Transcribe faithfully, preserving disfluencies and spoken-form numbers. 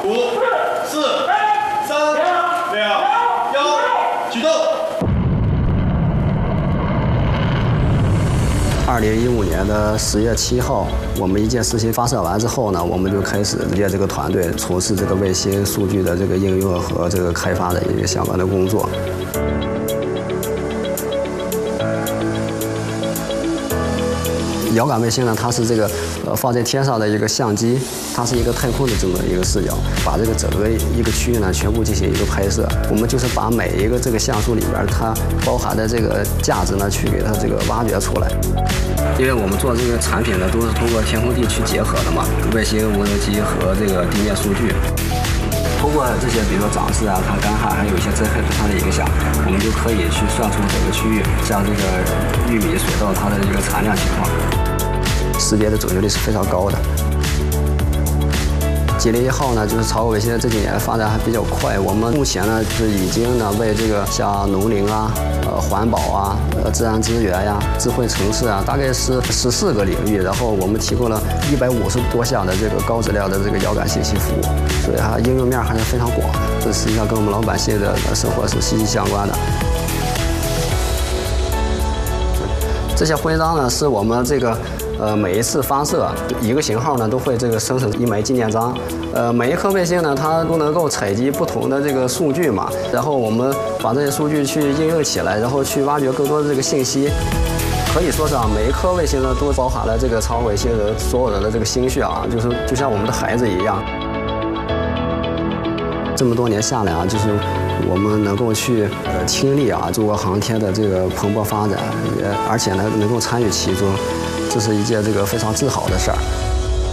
五、四、三、两、一，启动。 二零一五年的十月七号，我们一件事情发射完之后呢，我们就开始列这个团队从事这个卫星数据的这个应用和这个开发的一个相关的工作。遥感卫星呢，它是这个呃放在天上的一个相机，它是一个太空的这么一个视角，把这个整个一个区域呢全部进行一个拍摄。我们就是把每一个这个像素里边它包含的这个价值呢，去给它这个挖掘出来。因为我们做这个产品呢，都是通过天空地去结合的嘛，卫星、无人机和这个地面数据。通过这些，比如说涨势啊、它干旱，还有一些灾害对它的影响，我们就可以去算出整个区域，像这个玉米、水稻它的一个产量情况，识别的准确率是非常高的。吉林一号呢，就是超额卫星这几年发展还比较快。我们目前呢是已经呢为这个像农林啊、呃环保啊、呃自然资源呀、智慧城市啊，大概是十四个领域，然后我们提供了一百五十多项的这个高质量的这个遥感信息服务，所以它应用面还是非常广的。这实际上跟我们老百姓的生活是息息相关的。这些徽章呢，是我们这个。呃，每一次发射一个型号呢，都会这个生成一枚纪念章。呃，每一颗卫星呢，它都能够采集不同的这个数据嘛，然后我们把这些数据去应用起来，然后去挖掘更多的这个信息。可以说是啊，每一颗卫星呢，都包含了这个超卫星的所有人的这个心血啊，就是就像我们的孩子一样。这么多年下来啊，就是我们能够去呃亲历啊中国航天的这个蓬勃发展，也而且呢能够参与其中。这是一件这个非常自豪的事儿。